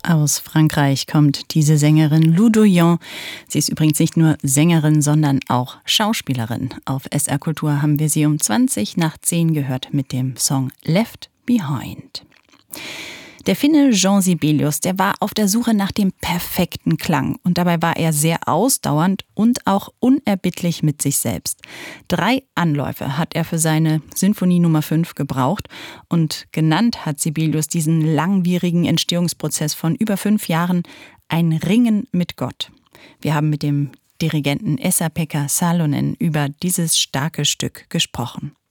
Aus Frankreich kommt diese Sängerin Lou Doyen. Sie ist übrigens nicht nur Sängerin, sondern auch Schauspielerin. Auf SR Kultur haben wir sie um 20 nach 10 gehört mit dem Song Left Behind. Der Finne Jean Sibelius, der war auf der Suche nach dem perfekten Klang. Und dabei war er sehr ausdauernd und auch unerbittlich mit sich selbst. 3 Anläufe hat er für seine Sinfonie Nummer 5 gebraucht. Und genannt hat Sibelius diesen langwierigen Entstehungsprozess von über 5 Jahren ein Ringen mit Gott. Wir haben mit dem Dirigenten Esa-Pekka Salonen über dieses starke Stück gesprochen.